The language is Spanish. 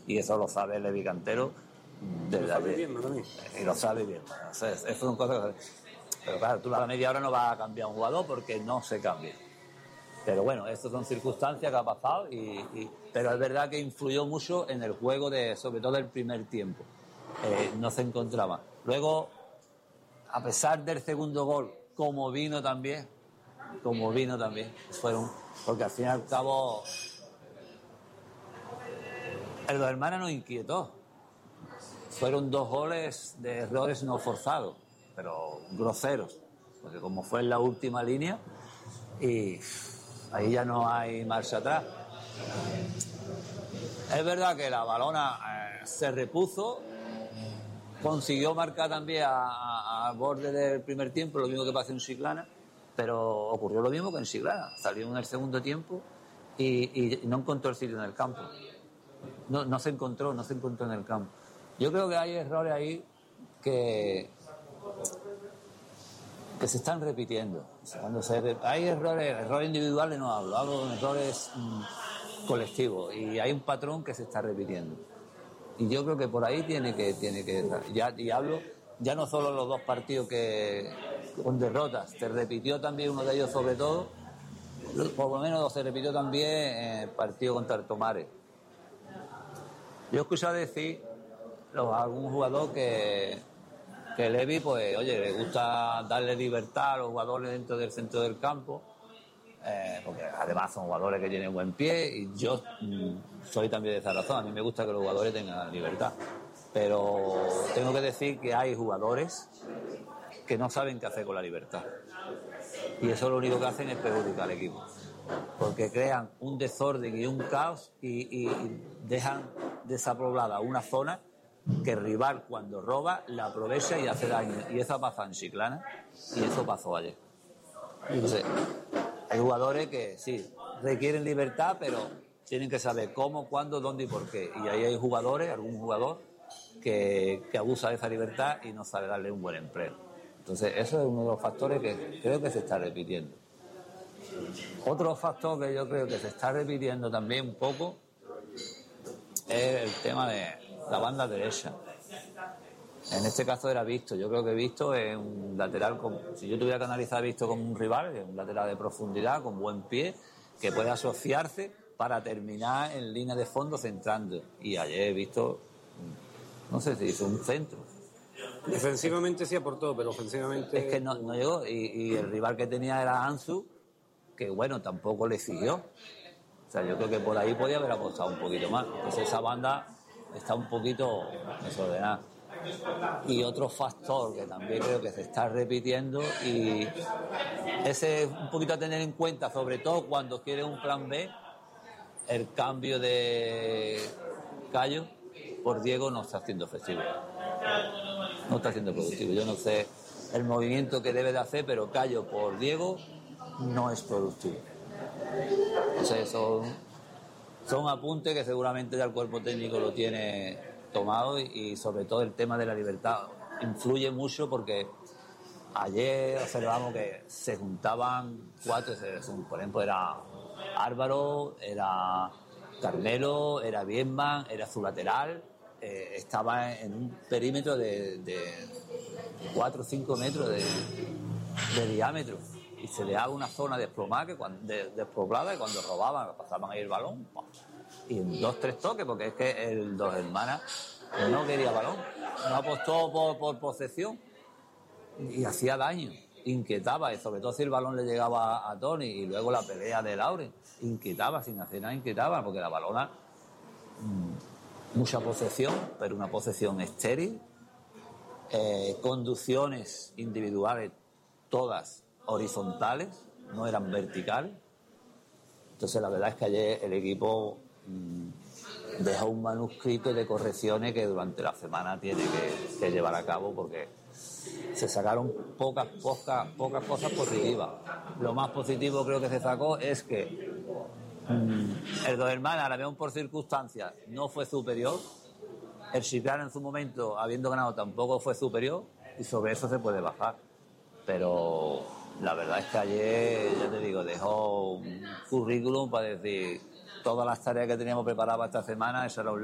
y eso lo sabe Levi Cantero desde ayer. Y lo sabe bien. Entonces, eso son cosas que... Pero claro, tú a la media hora no vas a cambiar un jugador porque no se cambia. Pero bueno, estas son circunstancias que ha pasado, pero es verdad que influyó mucho en el juego, sobre todo el primer tiempo. No se encontraba. Luego, a pesar del segundo gol, como vino también, porque al fin y al cabo el Dos Hermanas nos inquietó. Fueron 2 goles de errores no forzados, pero groseros, porque como fue en la última línea, y ahí ya no hay marcha atrás. Es verdad que la Valona se repuso, consiguió marcar también al borde del primer tiempo, lo mismo que pasó en Chiclana, pero ocurrió lo mismo que en Chiclana. Salió en el segundo tiempo y no encontró el sitio en el campo. No se encontró en el campo. Yo creo que hay errores ahí que se están repitiendo. Cuando hay errores individuales no hablo de errores colectivos, y hay un patrón que se está repitiendo. Y yo creo que por ahí tiene que hablo ya no solo los 2 partidos que con derrotas, se repitió también uno de ellos, sobre todo, por lo menos se repitió también el partido contra el Tomares. Yo he escuchado decir a algún jugador que Levi, pues oye, le gusta darle libertad a los jugadores dentro del centro del campo, porque además son jugadores que tienen buen pie, y yo soy también de esa razón. A mí me gusta que los jugadores tengan libertad, pero tengo que decir que hay jugadores que no saben qué hacer con la libertad, y eso lo único que hacen es perjudicar al equipo, porque crean un desorden y un caos y dejan desapoblada una zona que el rival, cuando roba, la aprovecha y hace daño. Y eso pasa en Chiclana y eso pasó ayer. Entonces, hay jugadores que sí requieren libertad, pero tienen que saber cómo, cuándo, dónde y por qué. Y ahí hay algún jugador que abusa de esa libertad y no sabe darle un buen empleo. Entonces, eso es uno de los factores que creo que se está repitiendo. Otro factor que yo creo que se está repitiendo también un poco es el tema de la banda derecha. En este caso era Visto. Yo creo que Visto es un lateral, si yo tuviera que analizar a Visto como un rival, es un lateral de profundidad, con buen pie, que puede asociarse para terminar en línea de fondo centrando. Y ayer he visto, no sé si hizo un centro. Defensivamente sí aportó, pero ofensivamente... Es que no llegó. Y el rival que tenía era Ansu, que bueno, tampoco le siguió. O sea, yo creo que por ahí podía haber apostado un poquito más. Entonces esa banda está un poquito desordenada. Y otro factor que también creo que se está repitiendo, y ese es un poquito a tener en cuenta, sobre todo cuando quiere un plan B, el cambio de Cayo por Diego no está siendo efectivo, no está siendo productivo. Yo no sé el movimiento que debe de hacer, pero Cayo por Diego no es productivo. Entonces son apuntes que seguramente ya el cuerpo técnico lo tiene tomado, y sobre todo el tema de la libertad influye mucho, porque ayer observamos que se juntaban 4, por ejemplo era Álvaro, era Carmelo, era Bienman, era su lateral, estaba en un perímetro de 4 o 5 metros de diámetro, y se le daba una zona despoblada y cuando robaban pasaban ahí el balón, y en 2-3 toques, porque es que el Dos Hermanas no quería balón, no apostó por posesión y hacía daño, inquietaba, y sobre todo si el balón le llegaba a Tony, y luego la pelea de Lauren, inquietaba, sin hacer nada inquietaba, porque la Valona mucha posesión, pero una posesión estéril, conducciones individuales todas horizontales, no eran verticales. Entonces la verdad es que ayer el equipo dejó un manuscrito de correcciones que durante la semana tiene que llevar a cabo, porque se sacaron pocas cosas positivas. Lo más positivo creo que se sacó es que el Dos Hermanas, a la mejor por circunstancias, no fue superior. El Chiclana en su momento, habiendo ganado, tampoco fue superior, y sobre eso se puede bajar. Pero la verdad es que ayer, ya te digo, dejó un currículum para decir todas las tareas que teníamos preparadas para esta semana, eso era un